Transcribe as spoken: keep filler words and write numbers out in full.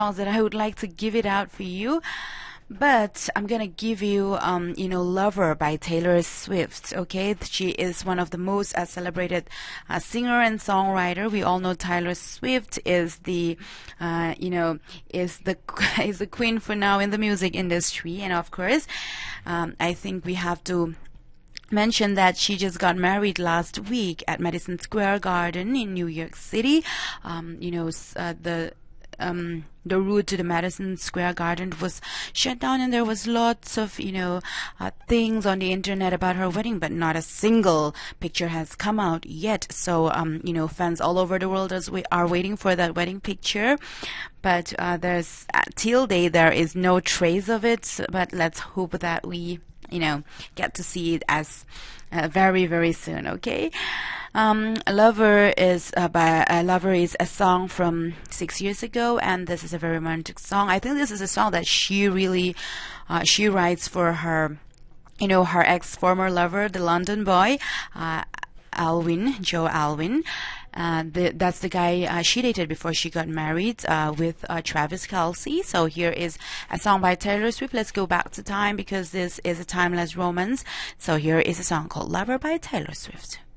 that I would like to give it out for you. But I'm gonna give you, um, you know, "Lover" by Taylor Swift. Okay, she is one of the most uh, celebrated uh, singer and songwriter. We all know Taylor Swift is the, uh, you know, is the is the queen for now in the music industry. And of course, um, I think we have to mention that she just got married last week at Madison Square Garden in New York City. Um, you know, uh, the Um, the route to the Madison Square Garden was shut down, and there was lots of, you know, uh, things on the internet about her wedding, but not a single picture has come out yet. So, um, you know, fans all over the world as we are waiting for that wedding picture. But uh, there's uh, till date there is no trace of it. But let's hope that we, you know, get to see it as uh, very, very soon. Okay. Um, "Lover" is uh, by uh, "Lover" is a song from six years ago, and this is a very romantic song. I think this is a song that she really uh, she writes for her, you know, her ex former lover, the London boy, uh, Alwyn, Joe Alwyn. Uh, the, that's the guy uh, she dated before she got married uh, with uh, Travis Kelce. So here is a song by Taylor Swift. Let's go back to time because this is a timeless romance. So here is a song called "Lover" by Taylor Swift.